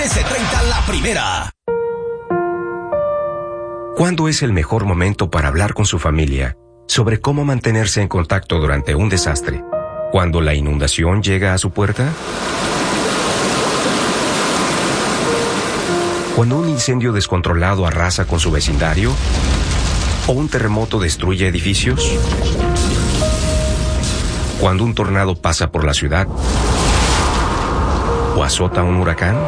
1330 La Primera. ¿Cuándo es el mejor momento para hablar con su familia sobre cómo mantenerse en contacto durante un desastre? ¿Cuando la inundación llega a su puerta? ¿Cuando un incendio descontrolado arrasa con su vecindario? ¿O un terremoto destruye edificios? ¿Cuando un tornado pasa por la ciudad? ¿O azota un huracán?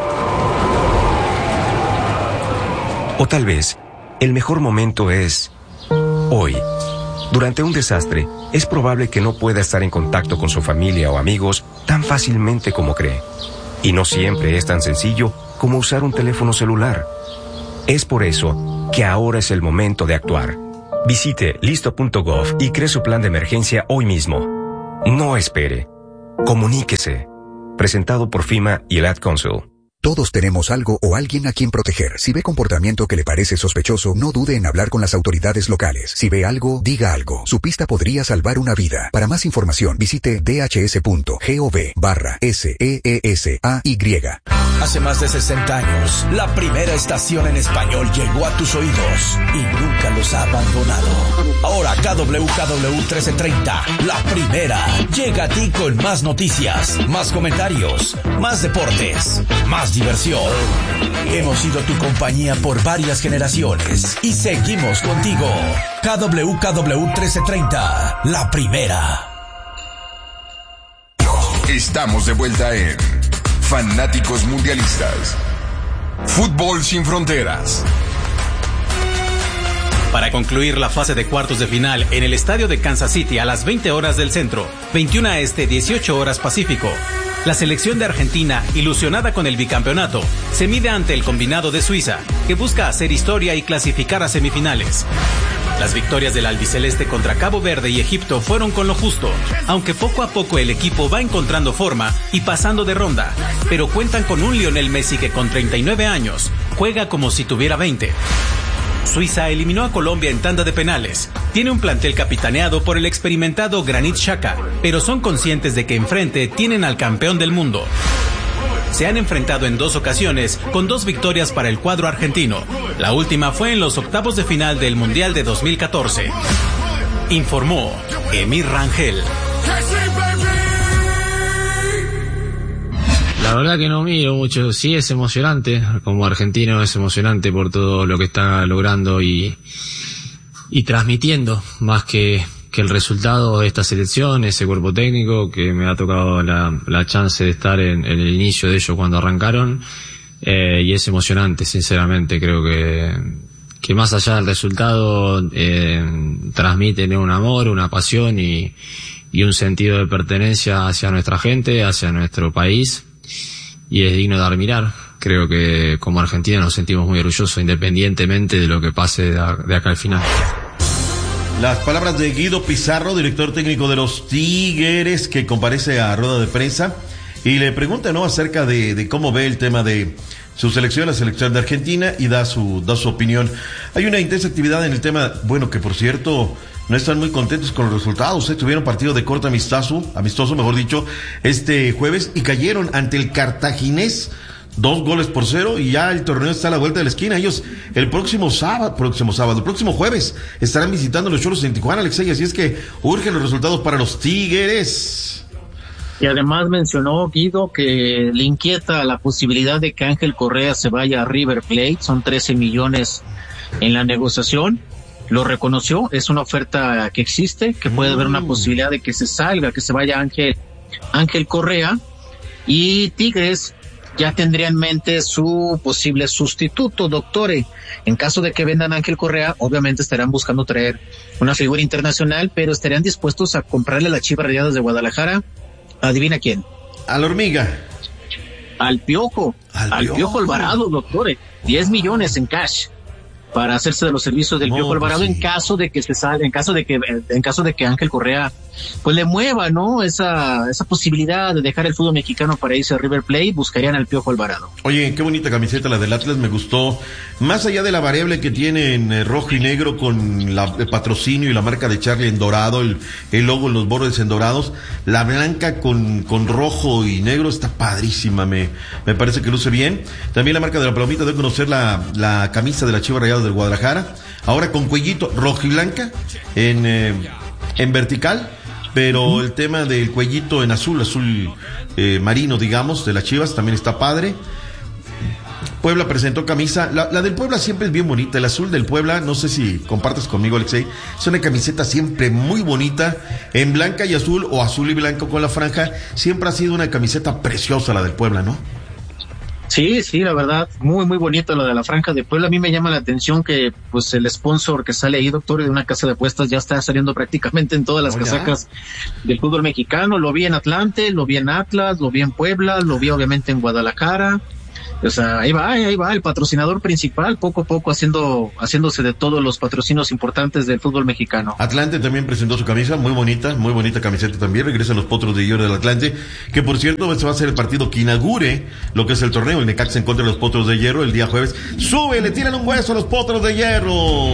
O tal vez, el mejor momento es hoy. Durante un desastre, es probable que no pueda estar en contacto con su familia o amigos tan fácilmente como cree. Y no siempre es tan sencillo como usar un teléfono celular. Es por eso que ahora es el momento de actuar. Visite listo.gov y cree su plan de emergencia hoy mismo. No espere. Comuníquese. Presentado por FEMA y el Ad Council. Todos tenemos algo o alguien a quien proteger. Si ve comportamiento que le parece sospechoso, no dude en hablar con las autoridades locales. Si ve algo, diga algo. Su pista podría salvar una vida. Para más información, visite dhs.gov/SEESAY. Hace más de 60 años, la primera estación en español llegó a tus oídos y nunca los ha abandonado. Ahora KWKW 1330, La Primera, llega a ti con más noticias, más comentarios, más deportes, más diversión. Hemos sido tu compañía por varias generaciones y seguimos contigo. KWKW 1330, La Primera. Estamos de vuelta en Fanáticos Mundialistas. Fútbol sin fronteras. Para concluir la fase de cuartos de final en el estadio de Kansas City a las 20 horas del centro, 21 este, 18 horas Pacífico, la selección de Argentina, ilusionada con el bicampeonato, se mide ante el combinado de Suiza, que busca hacer historia y clasificar a semifinales. Las victorias del albiceleste contra Cabo Verde y Egipto fueron con lo justo, aunque poco a poco el equipo va encontrando forma y pasando de ronda, pero cuentan con un Lionel Messi que con 39 años juega como si tuviera 20. Suiza eliminó a Colombia en tanda de penales. Tiene un plantel capitaneado por el experimentado Granit Xhaka, pero son conscientes de que enfrente tienen al campeón del mundo. Se han enfrentado en 2 ocasiones, con 2 victorias para el cuadro argentino. La última fue en los octavos de final del Mundial de 2014. Informó Emir Rangel. La verdad que no miro mucho, sí es emocionante, como argentino es emocionante por todo lo que está logrando y transmitiendo, más que el resultado de esta selección, ese cuerpo técnico que me ha tocado la chance de estar en el inicio de ellos cuando arrancaron, y es emocionante, sinceramente. Creo que más allá del resultado transmiten un amor, una pasión y un sentido de pertenencia hacia nuestra gente, hacia nuestro país, y es digno de admirar. Creo que como argentinos nos sentimos muy orgullosos independientemente de lo que pase de acá al final. Las palabras de Guido Pizarro, director técnico de los Tigres, que comparece a rueda de prensa y le pregunta, ¿no?, acerca de cómo ve el tema de su selección, la selección de Argentina, y da su opinión. Hay una intensa actividad en el tema, bueno, que por cierto no están muy contentos con los resultados. Tuvieron partido de corte amistoso, mejor dicho, este jueves, y cayeron ante el Cartaginés 2-0, y ya el torneo está a la vuelta de la esquina. Ellos el próximo jueves estarán visitando los Cholos en Tijuana, Alexei, así es que urgen los resultados para los Tigres. Y además mencionó Guido que le inquieta la posibilidad de que Ángel Correa se vaya a River Plate. Son 13 millones en la negociación. Lo reconoció, es una oferta que existe, que puede haber una posibilidad de que se salga, que se vaya Ángel Correa, y Tigres ya tendría en mente su posible sustituto, Doctore. En caso de que vendan a Ángel Correa, obviamente estarán buscando traer una figura internacional, pero estarían dispuestos a comprarle a las Chivas Rayadas de Guadalajara. ¿Adivina quién? A la Hormiga. Al Piojo Alvarado, Doctore. 10 millones en cash para hacerse de los servicios del Piojo Alvarado, en caso de que se salga, en caso de que Ángel Correa pues le mueva, ¿no? Esa posibilidad de dejar el fútbol mexicano para irse a River Plate, buscarían al Piojo Alvarado. Oye, qué bonita camiseta la del Atlas, me gustó. Más allá de la variable que tiene en rojo y negro con el patrocinio y la marca de Charlie en dorado, el logo en los bordes en dorados, la blanca con rojo y negro está padrísima, me parece que luce bien. También la marca de la palomita, de conocer la camisa de la Chivas Rayadas del Guadalajara, ahora con cuellito rojo y blanca en vertical, pero el tema del cuellito en azul marino, digamos, de las Chivas también está padre. Puebla presentó camisa, la del Puebla siempre es bien bonita, el azul del Puebla, no sé si compartes conmigo, Alexei, es una camiseta siempre muy bonita, en blanca y azul o azul y blanco con la franja, siempre ha sido una camiseta preciosa la del Puebla, ¿no? Sí, la verdad, muy, muy bonito lo de la franja de Puebla. A mí me llama la atención que, pues, el sponsor que sale ahí, doctor, de una casa de apuestas, ya está saliendo prácticamente en todas las casacas del fútbol mexicano. Lo vi en Atlante, lo vi en Atlas, lo vi en Puebla, lo vi obviamente en Guadalajara. O sea, ahí va el patrocinador principal, poco a poco haciéndose de todos los patrocinios importantes del fútbol mexicano. Atlante también presentó su camisa, muy bonita camiseta también. Regresan los Potros de Hierro del Atlante, que por cierto, este va a ser el partido que inaugure lo que es el torneo. El Necaxa en contra de los Potros de Hierro el día jueves. ¡Sube! Le tiran un hueso a los Potros de Hierro.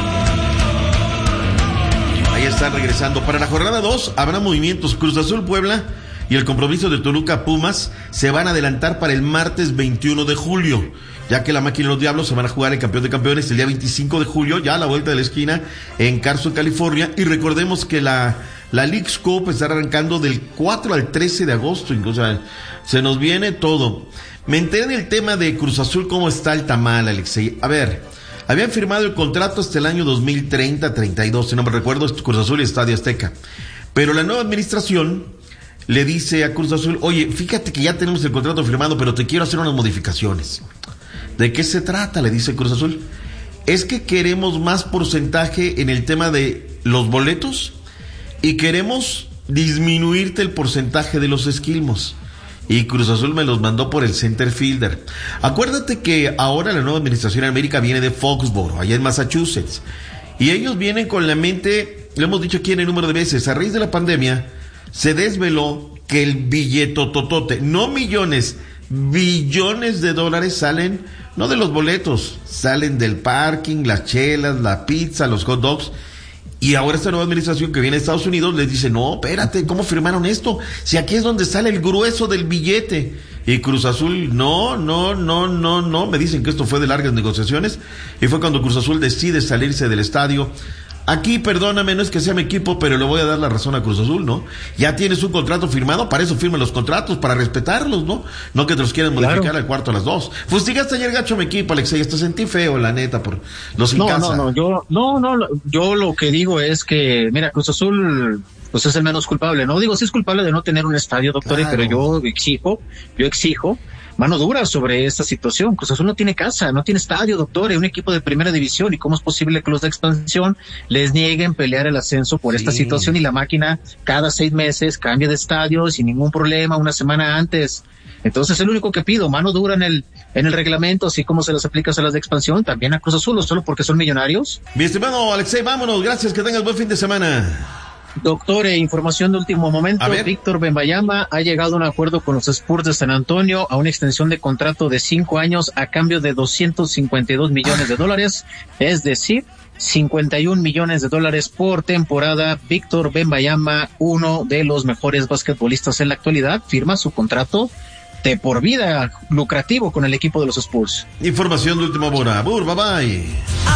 Ahí están regresando. Para la jornada 2 habrá movimientos. Cruz Azul Puebla y el compromiso de Toluca Pumas se van a adelantar para el martes 21 de julio, ya que la máquina y los Diablos se van a jugar el campeón de campeones el día 25 de julio, ya a la vuelta de la esquina en Carson, California. Y recordemos que la Leagues Cup está arrancando del 4 al 13 de agosto, o sea, se nos viene todo. Me enteré del tema de Cruz Azul, cómo está el tamal, Alexei. A ver, habían firmado el contrato hasta el año 2030-32, si no me recuerdo, Cruz Azul y Estadio Azteca. Pero la nueva administración le dice a Cruz Azul, oye, fíjate que ya tenemos el contrato firmado, pero te quiero hacer unas modificaciones. ¿De qué se trata?, le dice Cruz Azul. Es que queremos más porcentaje en el tema de los boletos y queremos disminuirte el porcentaje de los esquilmos. Y Cruz Azul me los mandó por el center fielder. Acuérdate que ahora la nueva administración en América viene de Foxborough, allá en Massachusetts. Y ellos vienen con la mente, lo hemos dicho aquí en el número de veces, a raíz de la pandemia, se desveló que el billetototote, no millones, billones de dólares salen, no de los boletos, salen del parking, las chelas, la pizza, los hot dogs. Y ahora esta nueva administración que viene de Estados Unidos les dice, no, espérate, ¿cómo firmaron esto? Si aquí es donde sale el grueso del billete. Y Cruz Azul, no, me dicen que esto fue de largas negociaciones, y fue cuando Cruz Azul decide salirse del estadio. Aquí, perdóname, no es que sea mi equipo, pero le voy a dar la razón a Cruz Azul, ¿no? Ya tienes un contrato firmado, para eso firman los contratos, para respetarlos, ¿no? No que te los quieran modificar al cuarto a las 2. Fustigaste ayer gacho mi equipo, Alexei, te sentí feo, la neta, por los sin casa. Yo lo que digo es que, mira, Cruz Azul, pues es el menos culpable, ¿no? Digo, sí es culpable de no tener un estadio, doctor, pero yo exijo mano dura sobre esta situación. Cruz Azul no tiene casa, no tiene estadio, doctor, es un equipo de primera división, y cómo es posible que los de expansión les nieguen pelear el ascenso por esta situación, y la máquina cada 6 meses cambia de estadio sin ningún problema, una semana antes. Entonces, el único que pido, mano dura en el reglamento, así como se las aplicas a las de expansión, también a Cruz Azul, solo porque son millonarios. Mi estimado Alexei, vámonos, gracias, que tengas buen fin de semana. Doctor, información de último momento. Víctor Wembanyama ha llegado a un acuerdo con los Spurs de San Antonio a una extensión de contrato de 5 años a cambio de $252 millones, es decir, $51 millones por temporada. Víctor Wembanyama, uno de los mejores basquetbolistas en la actualidad, firma su contrato de por vida lucrativo con el equipo de los Spurs. Información de última hora. Bye bye.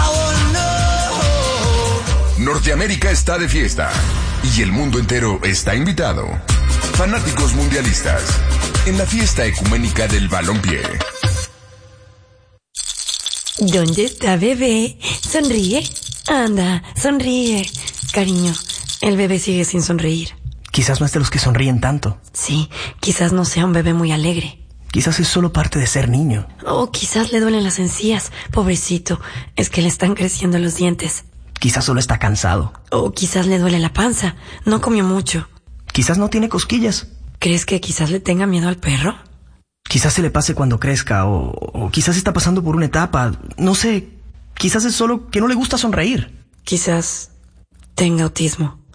Norteamérica está de fiesta y el mundo entero está invitado. Fanáticos mundialistas en la fiesta ecuménica del balompié. ¿Dónde está bebé? Sonríe. Anda, sonríe. Cariño, el bebé sigue sin sonreír. Quizás no es de los que sonríen tanto. Sí, quizás no sea un bebé muy alegre. Quizás es solo parte de ser niño. O quizás le duelen las encías. Pobrecito, es que le están creciendo los dientes. Quizás solo está cansado. O quizás le duele la panza. No comió mucho. Quizás no tiene cosquillas. ¿Crees que quizás le tenga miedo al perro? Quizás se le pase cuando crezca, o quizás está pasando por una etapa. No sé, quizás es solo que no le gusta sonreír. Quizás tenga autismo.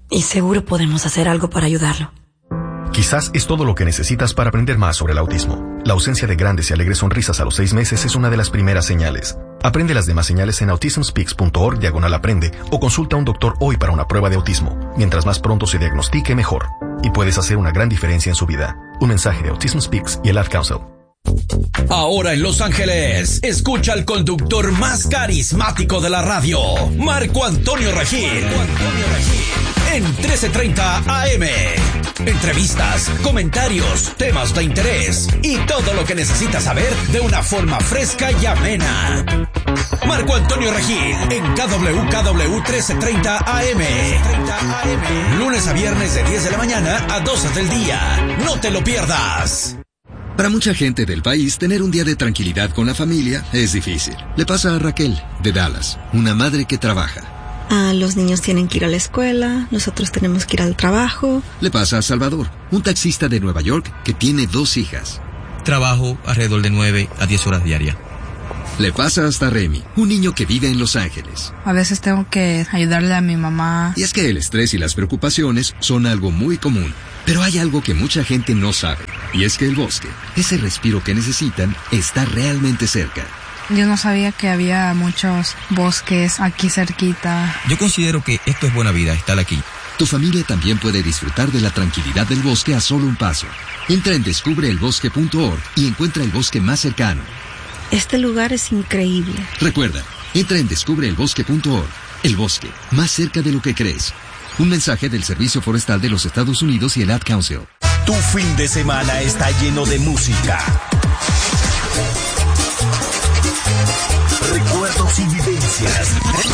y seguro podemos hacer algo para ayudarlo. Quizás es todo lo que necesitas para aprender más sobre el autismo. La ausencia de grandes y alegres sonrisas a los 6 meses es una de las primeras señales. Aprende las demás señales en autismspeaks.org/aprende o consulta a un doctor hoy para una prueba de autismo. Mientras más pronto se diagnostique, mejor. Y puedes hacer una gran diferencia en su vida. Un mensaje de Autism Speaks y el Ad Council. Ahora en Los Ángeles, escucha al conductor más carismático de la radio, Marco Antonio Regil. En 1330 AM. Entrevistas, comentarios, temas de interés y todo lo que necesitas saber de una forma fresca y amena. Marco Antonio Regil en KWKW 1330 AM. Lunes a viernes de 10 de la mañana a 12 del día. No te lo pierdas. Para mucha gente del país, tener un día de tranquilidad con la familia es difícil. Le pasa a Raquel, de Dallas, una madre que trabaja. Los niños tienen que ir a la escuela, nosotros tenemos que ir al trabajo. Le pasa a Salvador, un taxista de Nueva York que tiene 2 hijas. Trabajo alrededor de 9 a 10 horas diarias. Le pasa hasta Remy, un niño que vive en Los Ángeles. A veces tengo que ayudarle a mi mamá. Y es que el estrés y las preocupaciones son algo muy común. Pero hay algo que mucha gente no sabe, y es que el bosque, ese respiro que necesitan, está realmente cerca. Yo no sabía que había muchos bosques aquí cerquita. Yo considero que esto es buena vida, estar aquí. Tu familia también puede disfrutar de la tranquilidad del bosque a solo un paso. Entra en descubreelbosque.org y encuentra el bosque más cercano. Este lugar es increíble. Recuerda, entra en descubreelbosque.org. El bosque, más cerca de lo que crees. Un mensaje del Servicio Forestal de los Estados Unidos y el Ad Council. Tu fin de semana está lleno de música, recuerdos y vivencias.